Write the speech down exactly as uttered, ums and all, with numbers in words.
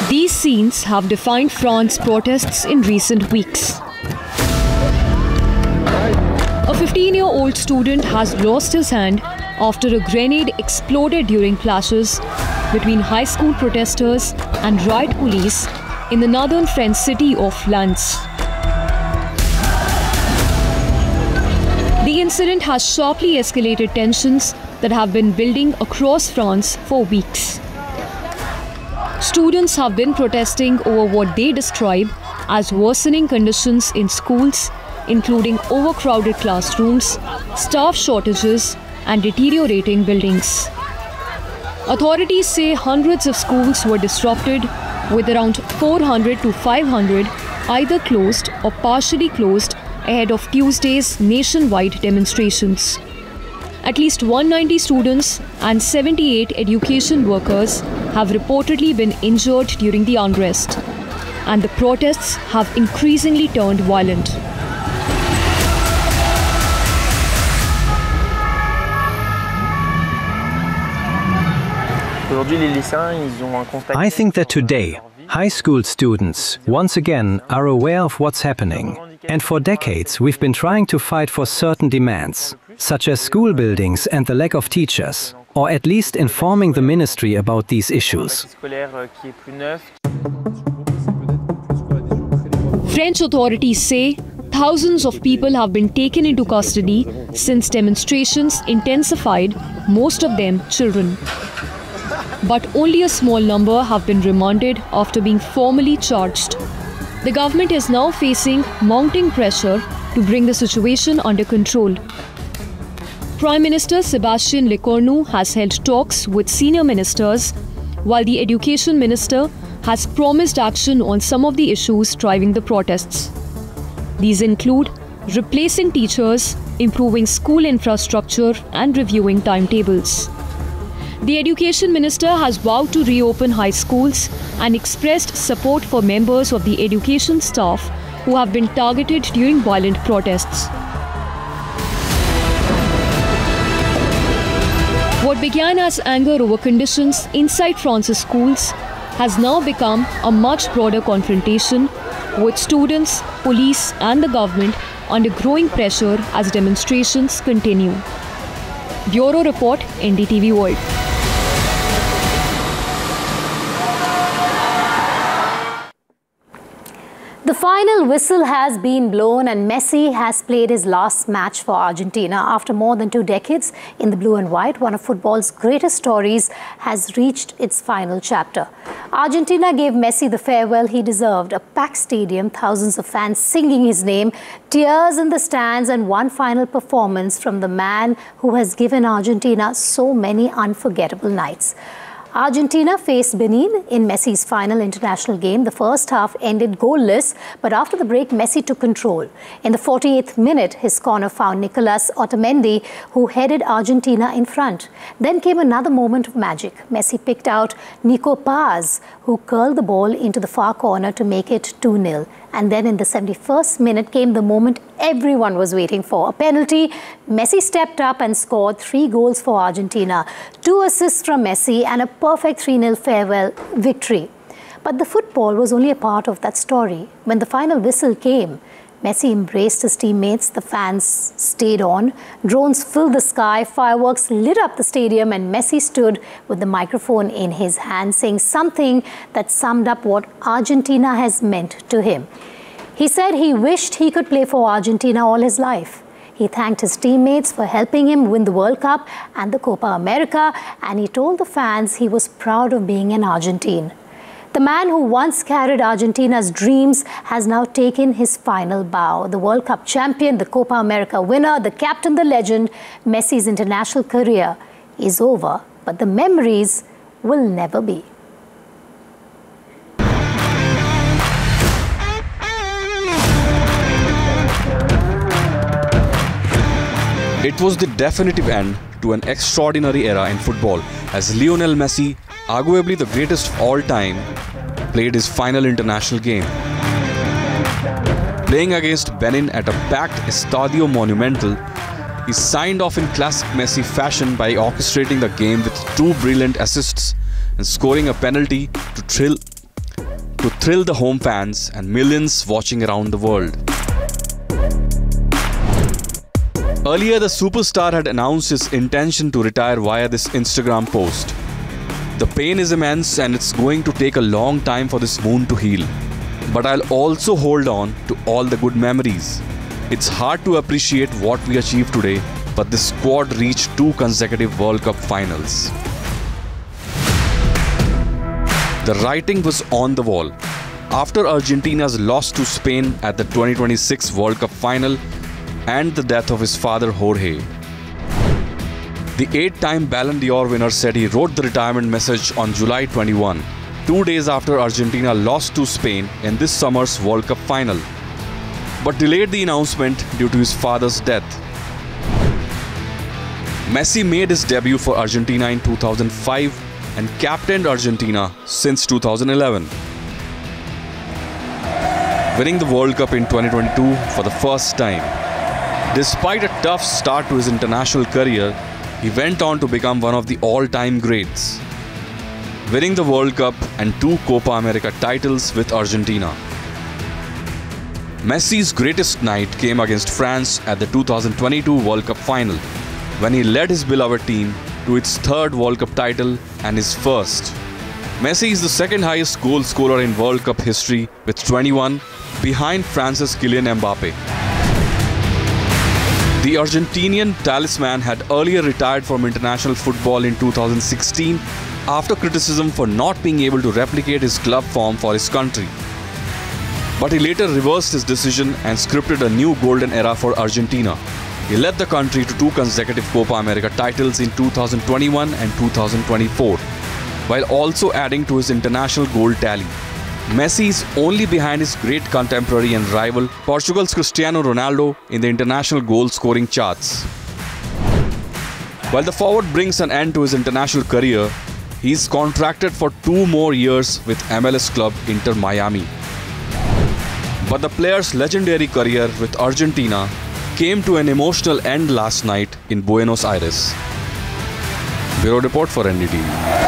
These scenes have defined France's protests in recent weeks. A fifteen-year-old student has lost his hand after a grenade exploded during clashes between high school protesters and riot police in the northern French city of Lens. The incident has sharply escalated tensions that have been building across France for weeks. Students have been protesting over what they describe as worsening conditions in schools, including overcrowded classrooms, staff shortages, and deteriorating buildings. Authorities say hundreds of schools were disrupted, with around four hundred to five hundred either closed or partially closed ahead of Tuesday's nationwide demonstrations. At least one hundred ninety students and seventy-eight education workers have reportedly been injured during the unrest, and the protests have increasingly turned violent. I think that today, high school students, once again, are aware of what's happening. And for decades, we've been trying to fight for certain demands, such as school buildings and the lack of teachers, or at least informing the ministry about these issues. French authorities say thousands of people have been taken into custody since demonstrations intensified, most of them children. But only a small number have been remanded after being formally charged. The government is now facing mounting pressure to bring the situation under control. Prime Minister Sébastien Lecornu has held talks with senior ministers, while the Education Minister has promised action on some of the issues driving the protests. These include replacing teachers, improving school infrastructure, and reviewing timetables. The Education Minister has vowed to reopen high schools and expressed support for members of the education staff who have been targeted during violent protests. What began as anger over conditions inside France's schools has now become a much broader confrontation, with students, police, and the government under growing pressure as demonstrations continue. Bureau Report, N D T V World. The final whistle has been blown and Messi has played his last match for Argentina. After more than two decades in the blue and white, one of football's greatest stories has reached its final chapter. Argentina gave Messi the farewell he deserved. A packed stadium, thousands of fans singing his name, tears in the stands, and one final performance from the man who has given Argentina so many unforgettable nights. Argentina faced Benin in Messi's final international game. The first half ended goalless, but after the break, Messi took control. In the forty-eighth minute, his corner found Nicolas Otamendi, who headed Argentina in front. Then came another moment of magic. Messi picked out Nico Paz, who curled the ball into the far corner to make it two nil. And then in the seventy-first minute came the moment everyone was waiting for. A penalty. Messi stepped up and scored three goals for Argentina. Two assists from Messi and a perfect three nil farewell victory. But the football was only a part of that story. When the final whistle came, Messi embraced his teammates, the fans stayed on, drones filled the sky, fireworks lit up the stadium, and Messi stood with the microphone in his hand saying something that summed up what Argentina has meant to him. He said he wished he could play for Argentina all his life. He thanked his teammates for helping him win the World Cup and the Copa America, and he told the fans he was proud of being an Argentine. The man who once carried Argentina's dreams has now taken his final bow. The World Cup champion, the Copa America winner, the captain, the legend, Messi's international career is over, but the memories will never be. It was the definitive end to an extraordinary era in football as Lionel Messi, arguably the greatest of all time, played his final international game. Playing against Benin at a packed Estadio Monumental, he signed off in classic Messi fashion by orchestrating the game with two brilliant assists and scoring a penalty to thrill to thrill the home fans and millions watching around the world. Earlier, the superstar had announced his intention to retire via this Instagram post. The pain is immense and it's going to take a long time for this wound to heal. But I'll also hold on to all the good memories. It's hard to appreciate what we achieved today, but this squad reached two consecutive World Cup finals. The writing was on the wall. After Argentina's loss to Spain at the twenty twenty-six World Cup final and the death of his father Jorge, the eight-time Ballon d'Or winner said he wrote the retirement message on July twenty-first, two days after Argentina lost to Spain in this summer's World Cup final, but delayed the announcement due to his father's death. Messi made his debut for Argentina in two thousand five and captained Argentina since two thousand eleven, winning the World Cup in twenty twenty-two for the first time. Despite a tough start to his international career, he went on to become one of the all-time greats, winning the World Cup and two Copa America titles with Argentina. Messi's greatest night came against France at the two thousand twenty-two World Cup final, when he led his beloved team to its third World Cup title and his first. Messi is the second highest goal scorer in World Cup history with twenty-one, behind France's Kylian Mbappe. The Argentinian talisman had earlier retired from international football in two thousand sixteen after criticism for not being able to replicate his club form for his country. But he later reversed his decision and scripted a new golden era for Argentina. He led the country to two consecutive Copa America titles in two thousand twenty-one and two thousand twenty-four, while also adding to his international goal tally. Messi is only behind his great contemporary and rival, Portugal's Cristiano Ronaldo, in the international goal-scoring charts. While the forward brings an end to his international career, he is contracted for two more years with M L S club Inter Miami. But the player's legendary career with Argentina came to an emotional end last night in Buenos Aires. Bureau Report for N D T V.